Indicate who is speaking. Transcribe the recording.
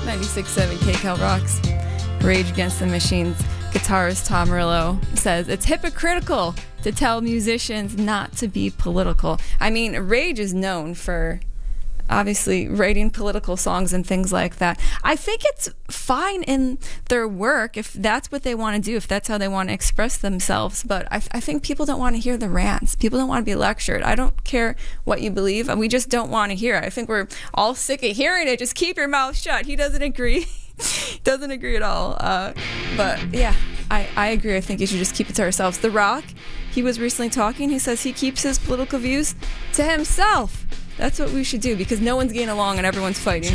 Speaker 1: 96.7 KCAL rocks. Rage Against the Machine's guitarist Tom Morello says it's hypocritical to tell musicians not to be political. I mean, Rage is known for obviously writing political songs and things like that. I think it's fine in their work if that's what they want to do, if that's how they want to express themselves. But I think people don't want to hear the rants. People don't want to be lectured. I don't care what you believe. We just don't want to hear it. I think we're all sick of hearing it. Just keep your mouth shut. He doesn't agree. Doesn't agree at all. But yeah, I agree. I think you should just keep it to ourselves. The Rock, he was recently talking. He says he keeps his political views to himself. That's what we should do because no one's getting along and everyone's fighting.